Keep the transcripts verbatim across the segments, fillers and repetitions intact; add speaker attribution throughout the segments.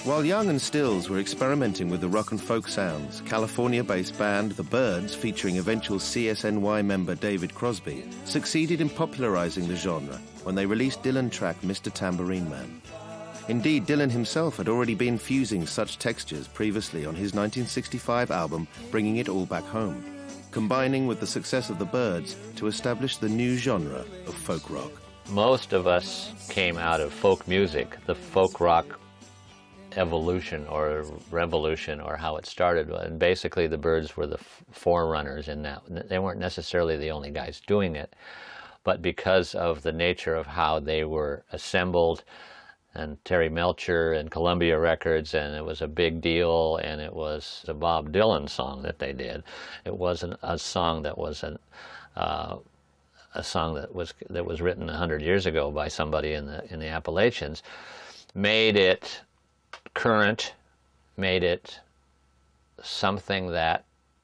Speaker 1: While Young and Stills were experimenting with the rock and folk sounds, California-based band The Byrds, featuring eventual C S N Y member David Crosby, succeeded in popularizing the genre when they released Dylan track Mister Tambourine Man. Indeed, Dylan himself had already been fusing such textures previously on his nineteen sixty-five album Bringing It All Back Home, combining with the success of The Byrds to establish the new genre of folk rock.
Speaker 2: Most of us came out of folk music, the folk rock evolution or revolution, or how it started. And basically the Byrds were the forerunners in that. They weren't necessarily the only guys doing it, but because of the nature of how they were assembled, and Terry Melcher and Columbia Records, and it was a big deal, and it was a Bob Dylan song that they did. It wasn't a song that was an uh, a song that was that was written a hundred years ago by somebody in the in the Appalachians. Made it current, made it something that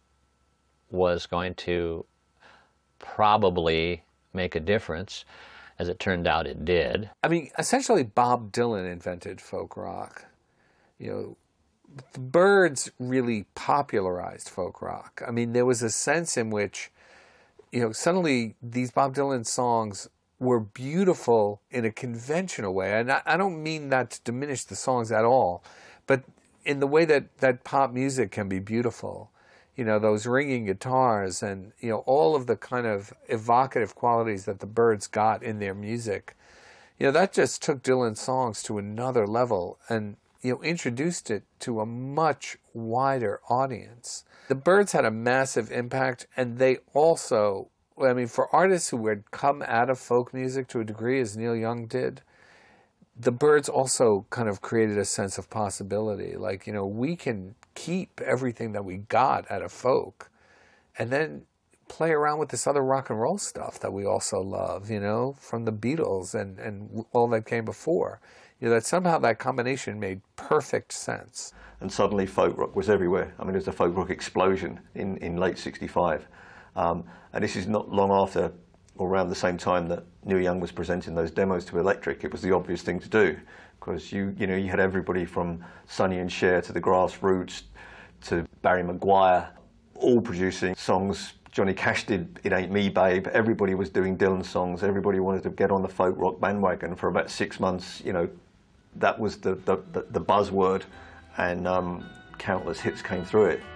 Speaker 2: was going to probably make a difference. As it turned out, it did.
Speaker 3: I mean, essentially, Bob Dylan invented folk rock. You know, the Byrds really popularized folk rock. I mean, there was a sense in which, you know, suddenly these Bob Dylan songs were beautiful in a conventional way. And I, I don't mean that to diminish the songs at all, but in the way that, that pop music can be beautiful. You know, those ringing guitars and, you know, all of the kind of evocative qualities that the Byrds got in their music. You know, that just took Dylan's songs to another level and, you know, introduced it to a much wider audience. The Byrds had a massive impact, and they also, I mean, for artists who had come out of folk music to a degree, as Neil Young did, the Byrds also kind of created a sense of possibility. Like, you know, we can keep everything that we got out of folk and then play around with this other rock and roll stuff that we also love, you know, from the Beatles and, and all that came before. You know, that somehow that combination made perfect sense.
Speaker 4: And suddenly folk rock was everywhere. I mean, there was a folk rock explosion in, in late sixty-five. Um, and this is not long after, or around the same time that Neil Young was presenting those demos to Electric. It was the obvious thing to do, because you you know you had everybody from Sonny and Cher to the Grassroots to Barry Maguire, all producing songs. Johnny Cash did It Ain't Me Babe. Everybody was doing Dylan songs. Everybody wanted to get on the folk rock bandwagon for about six months. You know, that was the the, the, the buzzword, and um, countless hits came through it.